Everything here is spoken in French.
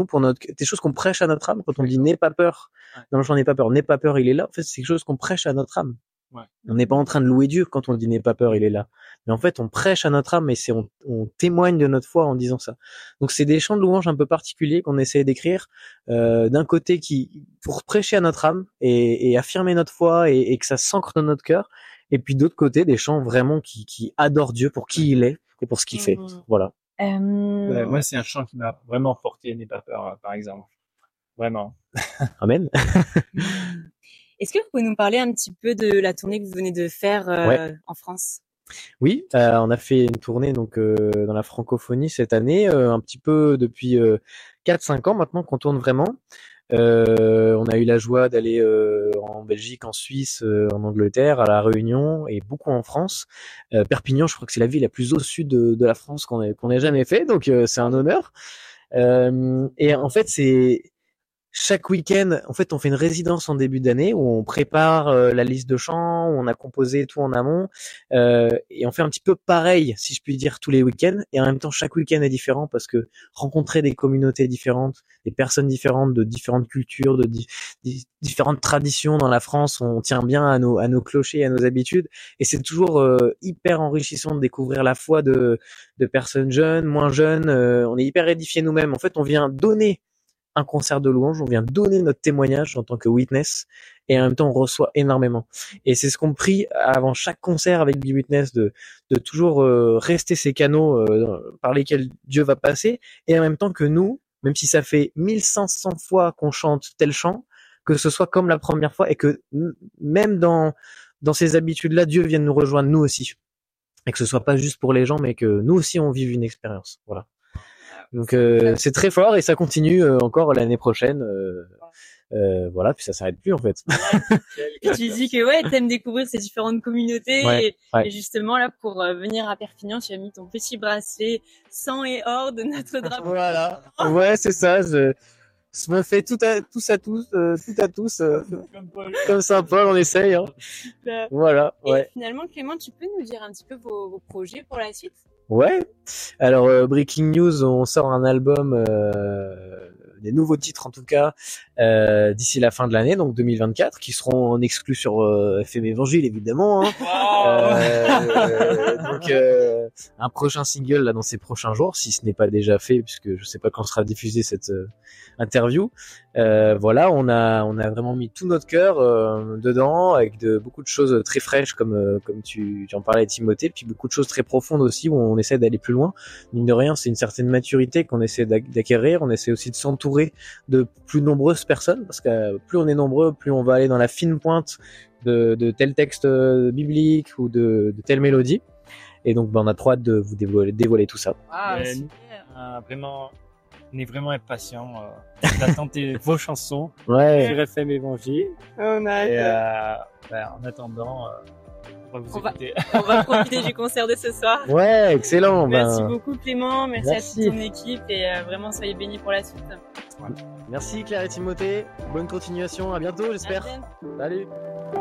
pour des choses qu'on prêche à notre âme. Quand on dit n'aie pas peur, dans le chant n'aie pas peur, il est là. En fait, c'est quelque chose qu'on prêche à notre âme. Ouais. On n'est pas en train de louer Dieu quand on dit n'aie pas peur, il est là. Mais en fait, on prêche à notre âme et on témoigne de notre foi en disant ça. Donc c'est des chants de louange un peu particuliers qu'on essaie d'écrire, d'un côté pour prêcher à notre âme et affirmer notre foi et que ça s'ancre dans notre cœur. Et puis d'autre côté, des chants vraiment qui adorent Dieu pour qui il est et pour ce qu'il fait. Voilà. Moi, c'est un chant qui m'a vraiment porté, n'aie pas peur, par exemple. Vraiment. Amen. Est-ce que vous pouvez nous parler un petit peu de la tournée que vous venez de faire en France? Oui, on a fait une tournée donc dans la francophonie cette année, un petit peu depuis 4-5 ans maintenant qu'on tourne vraiment. On a eu la joie d'aller en Belgique, en Suisse, en Angleterre, à La Réunion et beaucoup en France. Perpignan, je crois que c'est la ville la plus au sud de la France qu'on ait jamais fait, donc c'est un honneur. Et en fait, c'est chaque week-end, en fait, on fait une résidence en début d'année où on prépare la liste de chants, où on a composé tout en amont, et on fait un petit peu pareil, si je puis dire, tous les week-ends. Et en même temps, chaque week-end est différent parce que rencontrer des communautés différentes, des personnes différentes, de différentes cultures, de différentes traditions dans la France, on tient bien à nos clochers, à nos habitudes. Et c'est toujours hyper enrichissant de découvrir la foi de personnes jeunes, moins jeunes. On est hyper édifiés nous-mêmes. En fait, on vient donner un concert de louange, on vient donner notre témoignage en tant que witness et en même temps on reçoit énormément. Et c'est ce qu'on prie avant chaque concert avec Be Witness de toujours rester ces canaux par lesquels Dieu va passer et en même temps que nous, même si ça fait 1500 fois qu'on chante tel chant, que ce soit comme la première fois et que même dans ces habitudes-là, Dieu vienne nous rejoindre nous aussi. Et que ce soit pas juste pour les gens mais que nous aussi on vive une expérience. Voilà. Donc c'est très fort et ça continue encore l'année prochaine. Voilà, puis ça s'arrête plus en fait. Et tu dis que t'aimes découvrir ces différentes communautés et justement là pour venir à Perpignan, tu as mis ton petit bracelet sang et or de notre drapeau. Voilà. Ouais, c'est ça. Je me fais tout à tous, comme Saint Paul, on essaye. Hein. Voilà. Et finalement, Clément, tu peux nous dire un petit peu vos projets pour la suite? Ouais. Alors Breaking News, on sort un album, des nouveaux titres en tout cas, d'ici la fin de l'année, donc 2024, qui seront en exclus sur FM Évangile évidemment. Hein. Donc un prochain single là dans ces prochains jours, si ce n'est pas déjà fait, puisque je sais pas quand sera diffusée cette interview. Voilà, on a vraiment mis tout notre cœur dedans, avec beaucoup de choses très fraîches comme tu en parlais Timothée, puis beaucoup de choses très profondes aussi où on essaie d'aller plus loin. Mine de rien, c'est une certaine maturité qu'on essaie d'acquérir. On essaie aussi de s'entourer de plus nombreuses personnes, parce que plus on est nombreux, plus on va aller dans la fine pointe de tel texte biblique ou de telle mélodie. Et donc, on a trop hâte de vous dévoiler tout ça. Vraiment, on est vraiment impatients d'attendre vos chansons sur FM Évangile. On a en attendant, on va vous écouter. On va profiter du concert de ce soir. Ouais, excellent. Merci beaucoup Clément, merci à toute ton équipe et vraiment soyez bénis pour la suite. Merci Claire et Timothée, bonne continuation, à bientôt j'espère. Salut.